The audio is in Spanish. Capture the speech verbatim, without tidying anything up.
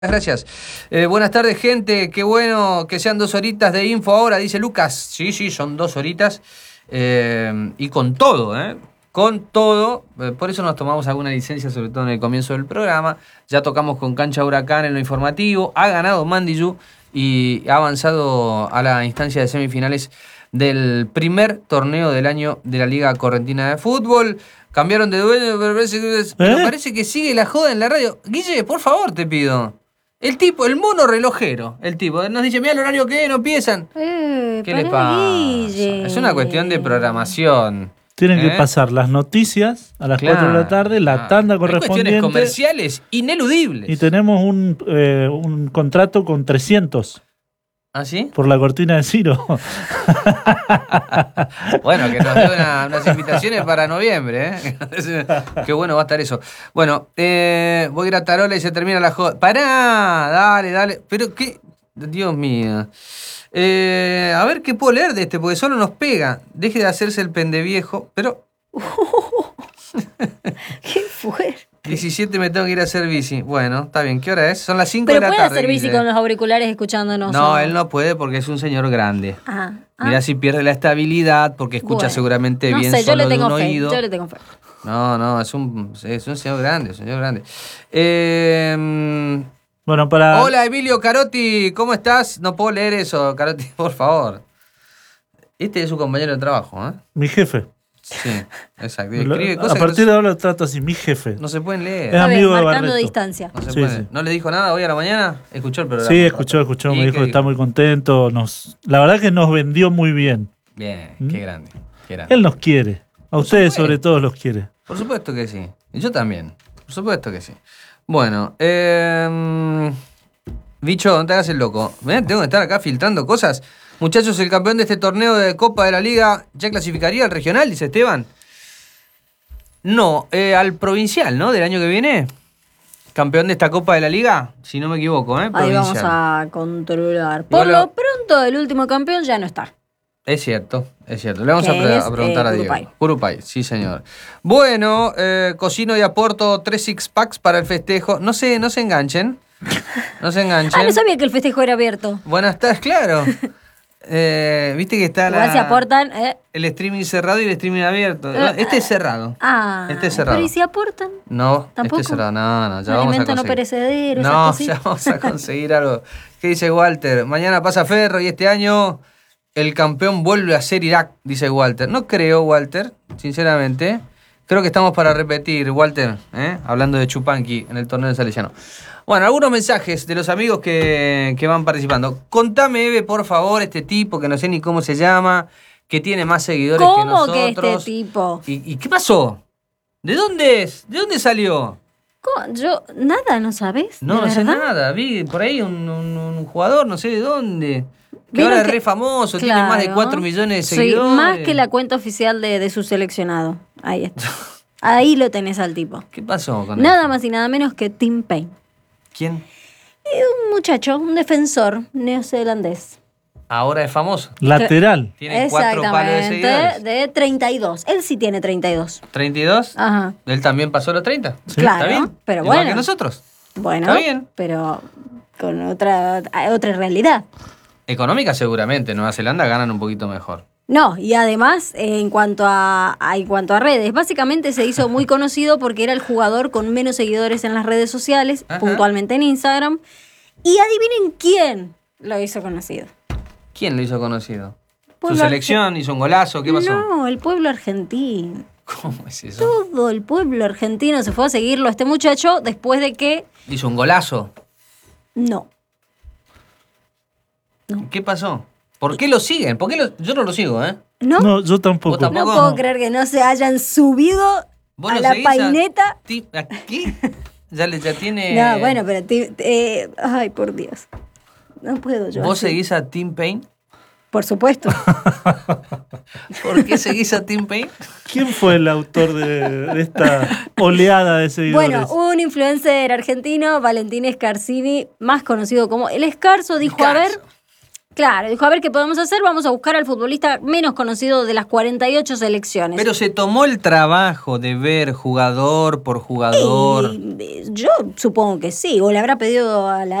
Gracias. Eh, buenas tardes, gente. Qué bueno que sean dos horitas de info ahora, dice Lucas. Sí, sí, son dos horitas. Eh, y con todo, ¿eh? Con todo. Eh, por eso nos tomamos alguna licencia, sobre todo en el comienzo del programa. Ya tocamos con Cancha Huracán en lo informativo. Ha ganado Mandillú y ha avanzado a la instancia de semifinales del primer torneo del año de la Liga Correntina de Fútbol. Cambiaron de dueño, pero parece que, pero ¿Eh? parece que sigue la joda en la radio. Guille, por favor, te pido. El tipo, el mono relojero, el tipo, nos dice, mira el horario que es, no empiezan. Eh, ¿Qué le pará, pasa? Guille. Es una cuestión de programación. Tienen ¿eh? que pasar las noticias a las Claro, cuatro de la tarde, la claro. tanda Hay correspondiente. cuestiones comerciales ineludibles. Y tenemos un, eh, un contrato con trescientos ¿Ah, sí? por la cortina de Ciro. Bueno, que nos dé una- unas invitaciones para noviembre, ¿eh? Qué bueno va a estar eso. Bueno, eh, voy a ir a Tarola y se termina la joda. Pará, dale, dale. Pero qué... Dios mío. Eh, a ver qué puedo leer de este, porque solo nos pega. Deje de hacerse el pendeviejo, pero... ¿Qué fue? diecisiete me tengo que ir a hacer bici. Bueno, está bien. ¿Qué hora es? Son las cinco Pero de la puede tarde. hacer bici Guille. con los auriculares escuchándonos. No, ¿o? él no puede porque es un señor grande. Ah, ah. Mirá si pierde la estabilidad porque escucha Bueno. seguramente no bien sé, yo solo le de tengo un fe, oído. Yo le tengo fe. No, no, es un, es un señor grande, un señor grande. Eh, Bueno, para. hola, Emilio Carotti, ¿cómo estás? No puedo leer eso, Carotti, por favor. Este es su compañero de trabajo, ¿eh? Mi jefe. Sí, exacto. Lo- Escribe a cosas partir que de ahora lo trato así, mi jefe. no, no se pueden leer. Es Está bien, amigo de marcando Barreto. distancia. No, se Sí, puede. sí. ¿No le dijo nada hoy a la mañana? ¿Escuchó el programa? Sí, escuchó, escuchó, ¿Y me dijo qué que está muy contento. Nos, la verdad que nos vendió muy bien. Bien, ¿Mm? qué grande, qué grande. Él nos quiere. A ustedes supuesto. sobre todo los quiere. Por supuesto que sí. Y yo también. Por supuesto que sí. Bueno, eh, bicho, no te hagas el loco. ¿Eh? Tengo que estar acá filtrando cosas. Muchachos, el campeón de este torneo de Copa de la Liga ya clasificaría al regional, dice Esteban. No, eh, al provincial, ¿no? Del año que viene. Campeón de esta Copa de la Liga, si no me equivoco, ¿eh? Ahí Provincial. vamos a controlar. Por Igual lo lo- pronto, el último campeón ya no está. Es cierto, es cierto. Le vamos a, Que pre- es, a preguntar eh, a Diego. Urupay. Urupay, sí, señor. Bueno, eh, cocino y aporto tres six packs para el festejo. No se, no se enganchen. No se enganchen. Ah, no sabía que el festejo era abierto. Buenas tardes, claro. Eh, Viste que está Igual la- se aportan. eh. el streaming cerrado y el streaming abierto. Eh, Este es cerrado. Ah, Este es cerrado. pero ¿y si aportan? No, ¿Tampoco? este es cerrado. No, no, ya Un vamos a alimento no conseguir. perecedero, esas No, cositas. ya vamos a conseguir algo. ¿Qué dice Walter? Mañana pasa Ferro y este año el campeón vuelve a ser Irak, dice Walter. No creo, Walter, sinceramente. Creo que estamos para repetir, Walter, ¿eh? Hablando de Chupanqui en el torneo de Salesiano. Bueno, algunos mensajes de los amigos que, que van participando. Contame, Eve, por favor, este tipo que no sé ni cómo se llama, que tiene más seguidores que ¿Cómo nosotros. que este tipo? ¿Y, y qué pasó? ¿De dónde es? ¿De dónde salió? ¿Cómo? Yo, nada, ¿no sabes? No, ¿De no sé verdad? nada. Vi por ahí un, un- un jugador, no sé de dónde. Que ¿Vieron ahora es que- re famoso, tiene más de Claro. cuatro millones de Sí, seguidores. más que la cuenta oficial de, de su seleccionado. Ahí está. Ahí lo tenés al tipo. ¿Qué pasó con Nada eso? más y nada menos que Tim Payne. ¿Quién? Y un muchacho, un defensor neozelandés. Ahora es famoso. Lateral. Tiene cuatro palos de seguidores. de treinta y dos. Él sí tiene treinta y dos. ¿treinta y dos? Ajá. Él también pasó los treinta. Claro, ¿Está bien? pero Igual bueno. que nosotros. Bueno, Está bien. pero con otra, otra realidad. Económica seguramente. Nueva Zelanda ganan un poquito mejor. No, y además, eh, en cuanto a, a- en cuanto a redes, básicamente se hizo muy conocido porque era el jugador con menos seguidores en las redes sociales, Ajá. puntualmente en Instagram. Y adivinen quién lo hizo conocido. ¿Quién lo hizo conocido? ¿Su Pueblo selección hizo un golazo? ¿Qué pasó? No, el pueblo argentino. ¿Cómo es eso? Todo el pueblo argentino se fue a seguirlo a este muchacho después de que... ¿Hizo un golazo? No. ¿Qué pasó? ¿Por qué lo siguen? ¿Por qué lo... Yo no lo sigo, ¿eh? No, no, No, yo tampoco. ¿Vos tampoco? puedo creer que no se hayan subido ¿Vos a lo la seguís a paineta. ti- ¿A qué? Ya, le, ya tiene... No, bueno, pero... ti- eh, ay, por Dios. No puedo yo. ¿Vos así. seguís a Tim Payne? Por supuesto. ¿Por qué seguís a Tim Payne? ¿Quién fue el autor de, de esta oleada de seguidores? Bueno, un influencer argentino, Valentín Scarsini, más conocido como El Escarzo, dijo, a ver, Escarzo. Claro, dijo, a ver qué podemos hacer, vamos a buscar al futbolista menos conocido de las cuarenta y ocho selecciones. Pero se tomó el trabajo de ver jugador por jugador. Y, yo supongo que sí, o le habrá pedido a la